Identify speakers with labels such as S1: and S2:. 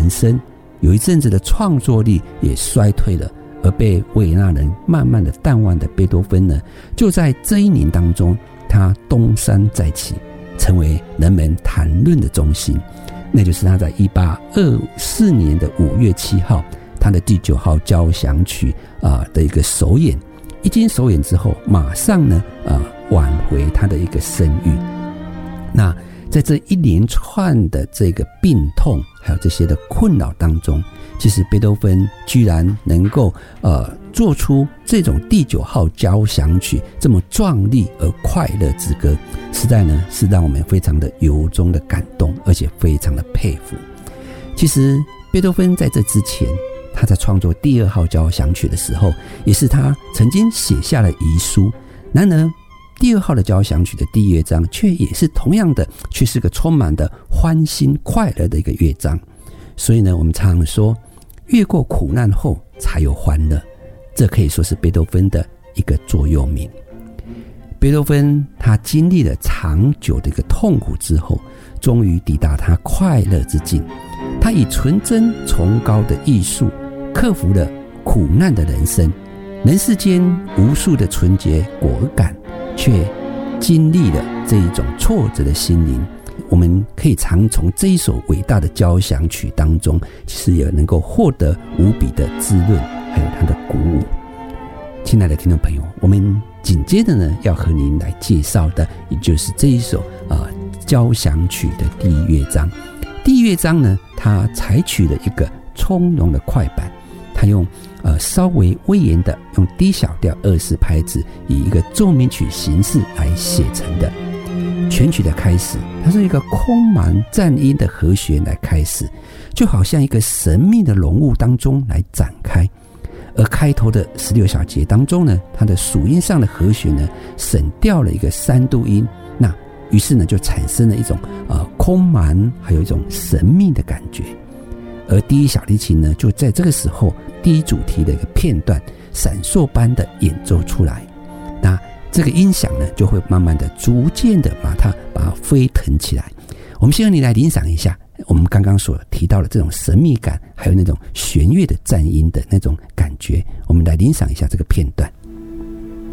S1: 人生，有一阵子的创作力也衰退了，而被维也纳人慢慢的淡忘的贝多芬呢，就在这一年当中，他东山再起，成为人们谈论的中心。那就是他在1824年的5月7号，他的第9号交响曲的一个首演。一经首演之后，马上呢挽回他的一个声誉。那在这一连串的这个病痛还有这些的困扰当中，其实贝多芬居然能够做出这种第9号交响曲这么壮丽而快乐之歌，实在呢是让我们非常的由衷的感动，而且非常的佩服。其实贝多芬在这之前，他在创作第2号交响曲的时候，也是他曾经写下了遗书。然而第2号的交响曲的第1乐章却也是同样的，却是个充满的欢欣快乐的一个乐章。所以呢，我们常常说越过苦难后才有欢乐，这可以说是贝多芬的一个座右铭。贝多芬他经历了长久的一个痛苦之后，终于抵达他快乐之境。他以纯真崇高的艺术克服了苦难的人生，人世间无数的纯洁果敢，却经历了这一种挫折的心灵。我们可以常从这一首伟大的交响曲当中，其实也能够获得无比的滋润，还有它的鼓舞。亲爱的听众朋友，我们紧接着呢要和您来介绍的，也就是这一首交响曲的第1乐章。第1乐章呢，它采取了一个从容的快板，它用稍微威严的用低小调24拍子，以一个奏鸣曲形式来写成的。全曲的开始，它是一个空满赞音的和弦来开始，就好像一个神秘的浓雾当中来展开。而开头的16小节当中呢，它的属音上的和弦呢省掉了一个3度音，那于是呢就产生了一种空满还有一种神秘的感觉。而第1小提琴呢，就在这个时候第1主题的一个片段闪烁般的演奏出来，那这个音响呢就会慢慢的逐渐的把它飞腾起来。我们先和你来欣赏一下我们刚刚所提到的这种神秘感，还有那种弦乐的赞音的那种感觉，我们来欣赏一下这个片段。